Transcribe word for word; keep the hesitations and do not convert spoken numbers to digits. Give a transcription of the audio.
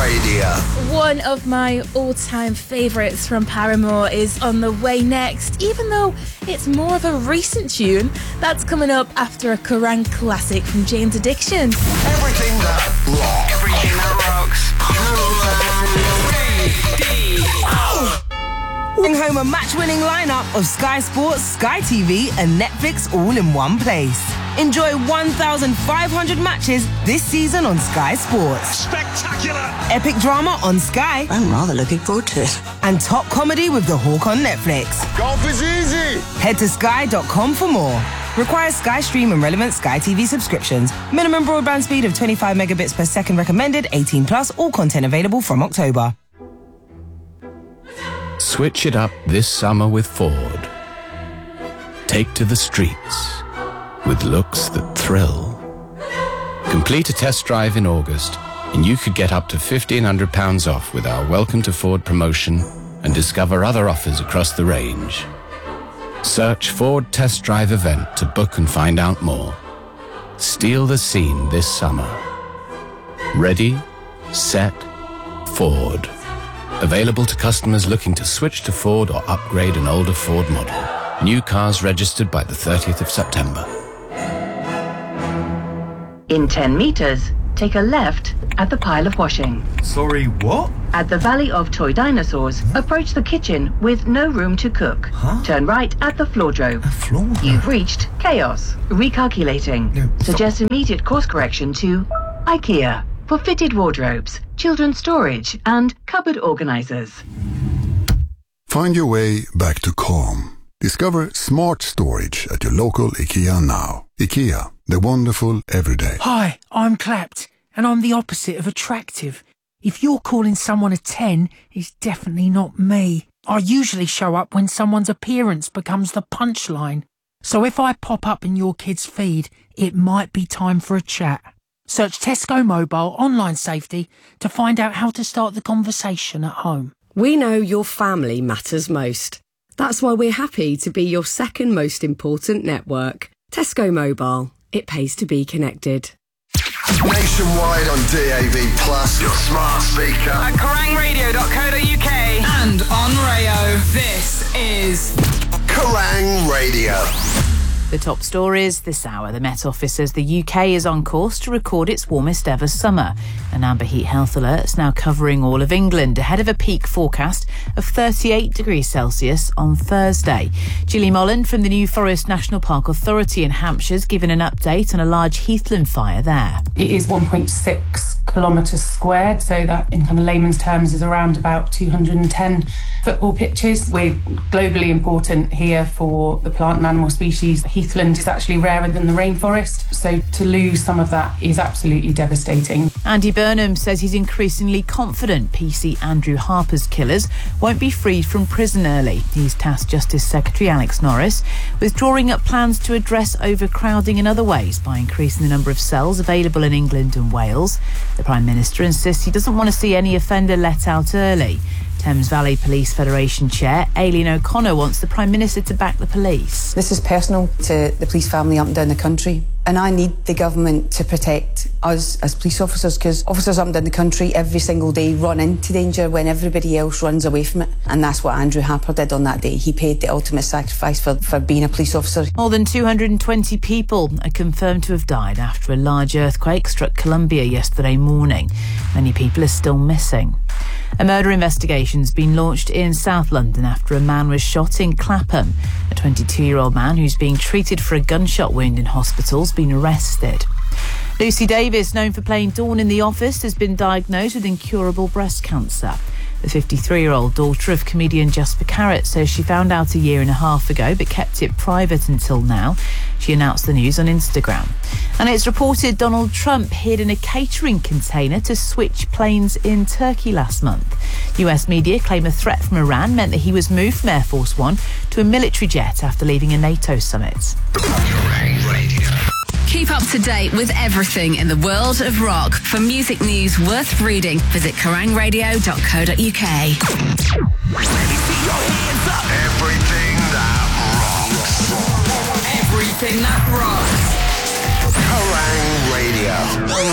Radio. One of my all-time favourites from Paramore is on the way next, even though it's more of a recent tune. That's coming up after a Kerrang classic from Jane's Addiction. Everything that rocks. Everything that rocks. Bring home a match-winning lineup of Sky Sports, Sky T V and Netflix all in one place. Enjoy one thousand five hundred matches this season on Sky Sports. Spectacular. Epic drama on Sky. I'm rather looking forward to it. And top comedy with The Hawk on Netflix. Golf is easy. Head to sky dot com for more. Requires Sky Stream and relevant Sky T V subscriptions. Minimum broadband speed of twenty-five megabits per second recommended. eighteen plus. All content available from October. Switch it up this summer with Ford. Take to the streets with looks that thrill. Complete a test drive in August and you could get up to fifteen hundred pounds off with our Welcome to Ford promotion and discover other offers across the range. Search Ford Test Drive event to book and find out more. Steal the scene this summer. Ready, set, Ford. Available to customers looking to switch to Ford or upgrade an older Ford model. New cars registered by the thirtieth of September. In ten metres, take a left at the pile of washing. Sorry, what? At the Valley of Toy Dinosaurs, approach the kitchen with no room to cook. Huh? Turn right at the floordrobe. A floor? You've reached Chaos. Recalculating. No, stop. Suggest immediate course correction to IKEA for fitted wardrobes, children's storage and cupboard organisers. Find your way back to calm. Discover smart storage at your local IKEA now. IKEA, the wonderful everyday. Hi, I'm Clapped, and I'm the opposite of attractive. If you're calling someone a ten, it's definitely not me. I usually show up when someone's appearance becomes the punchline. So if I pop up in your kid's feed, it might be time for a chat. Search Tesco Mobile Online Safety to find out how to start the conversation at home. We know your family matters most. That's why we're happy to be your second most important network. Tesco Mobile. It pays to be connected. Nationwide on D A B Plus, your smart speaker. At kerrang radio dot co dot uk and on Rayo. This is Kerrang Radio. The top stories this hour. The Met Office says the U K is on course to record its warmest ever summer. An amber heat health alert is now covering all of England ahead of a peak forecast of thirty-eight degrees Celsius on Thursday. Julie Molland from the New Forest National Park Authority in Hampshire has given an update on a large heathland fire there. It is one point six kilometres squared, so that in kind of layman's terms is around about two hundred ten football pitches. We're globally important here for the plant and animal species. Heathland is actually rarer than the rainforest, so to lose some of that is absolutely devastating. Andy Burnham says he's increasingly confident P C Andrew Harper's killers won't be freed from prison early. He's tasked Justice Secretary Alex Norris with drawing up plans to address overcrowding in other ways by increasing the number of cells available in England and Wales. The Prime Minister insists he doesn't want to see any offender let out early. Thames Valley Police Federation Chair Aileen O'Connor wants the Prime Minister to back the police. This is personal to the police family up and down the country, and I need the government to protect us as police officers, because officers up and down the country every single day run into danger when everybody else runs away from it, and that's what Andrew Harper did on that day. He paid the ultimate sacrifice for, for being a police officer. More than two hundred twenty people are confirmed to have died after a large earthquake struck Colombia yesterday morning. Many people are still missing. A murder investigation's been launched in South London after a man was shot in Clapham. A twenty-two-year-old man who's being treated for a gunshot wound in hospital has been arrested. Lucy Davis, known for playing Dawn in The Office, has been diagnosed with incurable breast cancer. The fifty-three-year-old daughter of comedian Jasper Carrott says she found out a year and a half ago but kept it private until now. She announced the news on Instagram. And it's reported Donald Trump hid in a catering container to switch planes in Turkey last month. U S media claim a threat from Iran meant that he was moved from Air Force One to a military jet after leaving a NATO summit. Keep up to date with everything in the world of rock. For music news worth reading, visit kerrang radio dot co dot uk. Everything that rocks. everything that rocks. Kerrang Radio.